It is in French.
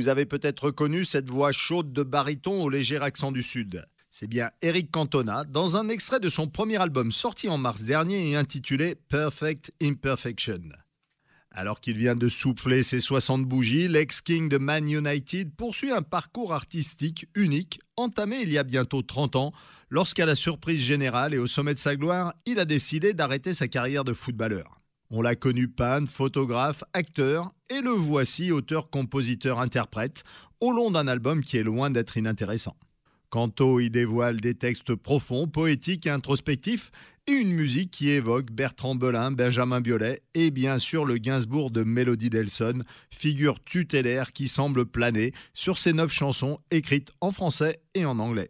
Vous avez peut-être reconnu cette voix chaude de baryton au léger accent du Sud. C'est bien Eric Cantona, dans un extrait de son premier album sorti en mars dernier et intitulé Perfect Imperfection. Alors qu'il vient de souffler ses 60 bougies, l'ex-king de Man United poursuit un parcours artistique unique, entamé il y a bientôt 30 ans, lorsqu'à la surprise générale et au sommet de sa gloire, il a décidé d'arrêter sa carrière de footballeur. On l'a connu peintre, photographe, acteur, et le voici auteur, compositeur, interprète, au long d'un album qui est loin d'être inintéressant. Canto y dévoile des textes profonds, poétiques et introspectifs, et une musique qui évoque Bertrand Belin, Benjamin Biolay et bien sûr le Gainsbourg de Mélodie Delson, figure tutélaire qui semble planer sur ces 9 chansons écrites en français et en anglais.